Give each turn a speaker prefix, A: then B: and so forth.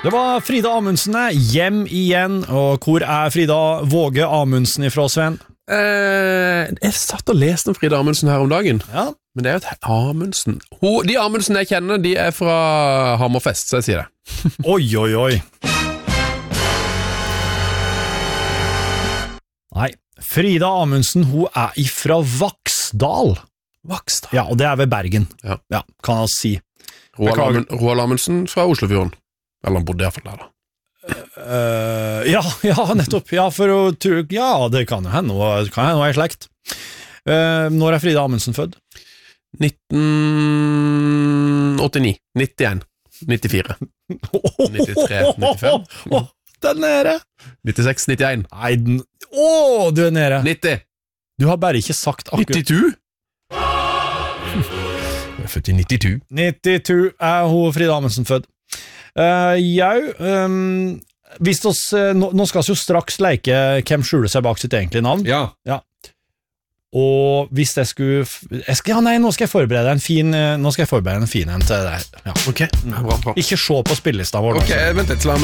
A: Det var Frida Amundsen hjem igjen, og hvor Frida Våge Amundsen ifra, Sven?
B: Jeg satt og leste om Frida Amundsen her om dagen,
A: Ja.
B: men det jo et Amundsen. De Amundsen jeg kjenner, de fra Hammerfest, så jeg sier det.
A: Oi, oi, oi. Nei, Frida Amundsen, hun ifra Vaksdal.
B: Vaksdal.
A: Ja, og det ved Bergen.
B: Ja.
A: Kan jeg si.
B: Roald Amundsen fra Oslofjorden. Eller han bodde i hvert fall der da.
A: Ja, nettopp. Ja, det kan jo hende. Kan hende hun i slekt. Når Frida Amundsen født?
B: 1989, 91, 94, 93, 95,
A: Den nede.
B: 96, 91,
A: Nei, du nede.
B: 90,
A: Du har bare ikke sagt akkurat.
B: 92. Jeg er født i 92.
A: 92 hun Frida Amundsen født. Nå skal vi jo straks leke hvem skjuler seg bak sitt egentlige navn.
B: Ja.
A: Og hvis jeg skulle nå skal jeg forberede en fin en til deg. Ja.
B: Ok, bra.
A: Ikke se på spillelista vår.
B: Ok, vent litt, la meg